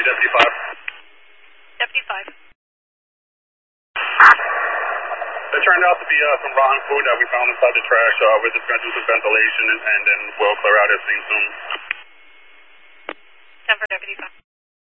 be Deputy 5. Deputy 5. There turned out to be some rotten food that we found inside the trash. We're just going to do some ventilation and then we'll clear out everything soon. 10 for Deputy 5.